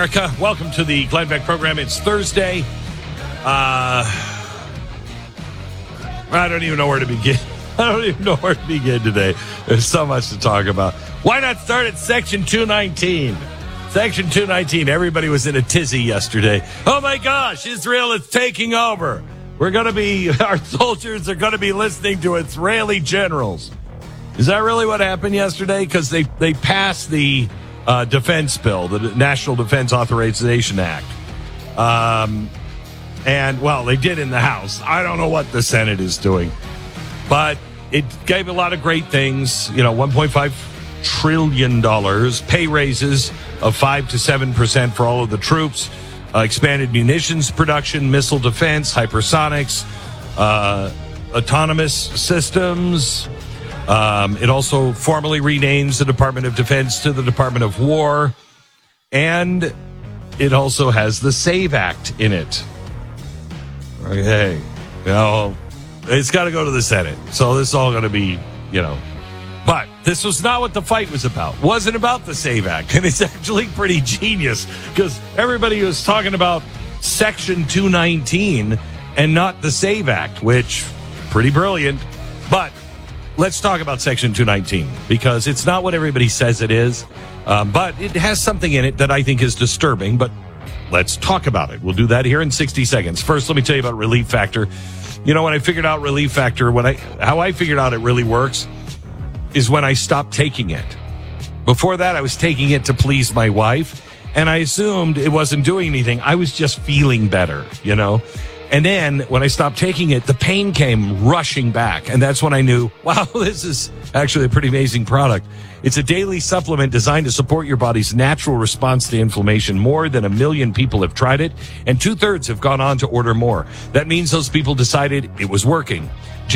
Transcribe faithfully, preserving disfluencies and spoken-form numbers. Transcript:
America. Welcome to the Glenn Beck program. It's Thursday. Uh, I don't even know where to begin. I don't even know where to begin today. There's so much to talk about. Why not start at Section two nineteen? Section two nineteen. Everybody was in a tizzy yesterday. Oh, my gosh, Israel is taking over. We're going to be, our soldiers are going to be listening to Israeli generals. Is that really what happened yesterday? Because they, they passed the uh, defense bill, the National Defense Authorization Act. Um, and, well, they did in the House. I don't know what the Senate is doing. But it gave a lot of great things. You know, one point five trillion dollars, pay raises of five to seven percent for all of the troops, uh, expanded munitions production, missile defense, hypersonics, uh, autonomous systems. Um, it also formally renames the Department of Defense to the Department of War. And it also has the SAVE Act in it. Okay. You know, it's got to go to the Senate. So this is all going to be, you know. But this was not what the fight was about. It wasn't about the SAVE Act. And it's actually pretty genius because everybody was talking about Section two nineteen and not the SAVE Act, which, pretty brilliant. But let's talk about Section two nineteen because it's not what everybody says it is. Um, but it has something in it that I think is disturbing. But let's talk about it. We'll do that here in sixty seconds. First, let me tell you about Relief Factor. You know, when I figured out Relief Factor, when I how I figured out it really works is when I stopped taking it. Before that, I was taking it to please my wife, and I assumed it wasn't doing anything. I was just feeling better, you know? And then when I stopped taking it, the pain came rushing back, and that's when I knew, wow, this is actually a pretty amazing product. It's a daily supplement designed to support your body's natural response to inflammation. More than a million people have tried it, and two-thirds have gone on to order more. That means those people decided it was working.